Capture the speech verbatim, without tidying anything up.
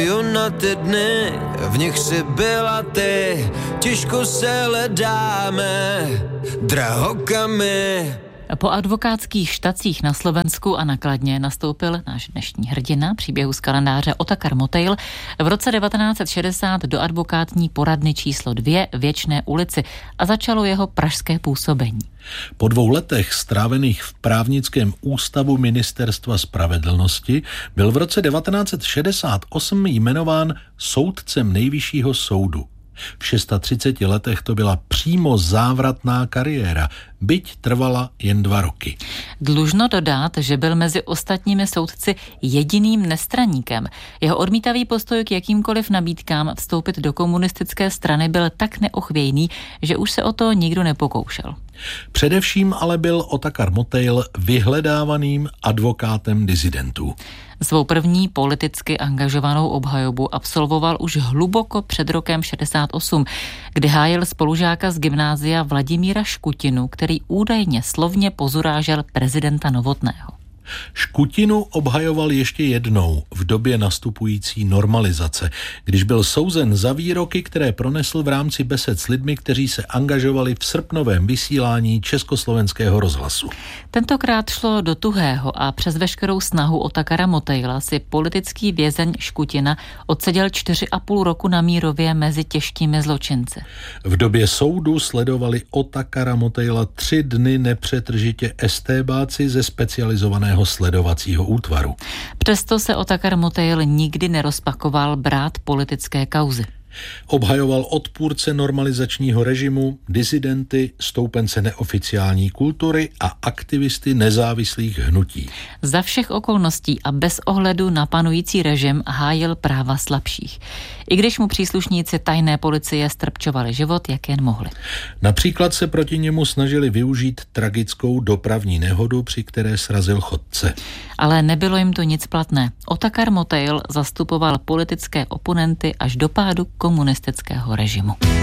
Na ty dny, v nich si byla ty, těžko se hledáme, drahokamy. Po advokátských štacích na Slovensku a na Kladně nastoupil náš dnešní hrdina příběhu z kalendáře Otakar Motejl v roce devatenáct set šedesát do advokátní poradny číslo dvě Věčné ulici a začalo jeho pražské působení. Po dvou letech strávených v právnickém ústavu Ministerstva spravedlnosti byl v roce devatenáct set šedesát osm jmenován soudcem Nejvyššího soudu. V třiceti šesti letech to byla přímo závratná kariéra, byť trvala jen dva roky. Dlužno dodat, že byl mezi ostatními soudci jediným nestraníkem. Jeho odmítavý postoj k jakýmkoliv nabídkám vstoupit do komunistické strany byl tak neochvějný, že už se o to nikdo nepokoušel. Především ale byl Otakar Motejl vyhledávaným advokátem disidentů. Svou první politicky angažovanou obhajobu absolvoval už hluboko před rokem šedesát osm, kdy hájil spolužáka z gymnázia Vladimíra Škutinu, který údajně slovně pozurážel prezidenta Novotného. Škutinu obhajoval ještě jednou v době nastupující normalizace, když byl souzen za výroky, které pronesl v rámci besed s lidmi, kteří se angažovali v srpnovém vysílání Československého rozhlasu. Tentokrát šlo do tuhého a přes veškerou snahu Otakara Motejla si politický vězeň Škutina odseděl čtyři a půl roku na Mírově mezi těžkými zločinci. V době soudu sledovali Otakara Motejla tři dny nepřetržitě estébáci ze specializovaného sledovacího útvaru. Přesto se Otakar Motejl nikdy nerozpakoval brát politické kauzy. Obhajoval odpůrce normalizačního režimu, disidenty, stoupence neoficiální kultury a aktivisty nezávislých hnutí. Za všech okolností a bez ohledu na panující režim hájil práva slabších. I když mu příslušníci tajné policie strpčovali život, jak jen mohli. Například se proti němu snažili využít tragickou dopravní nehodu, při které srazil chodce. Ale nebylo jim to nic platné. Otakar Motejl zastupoval politické oponenty až do pádu komunistického režimu.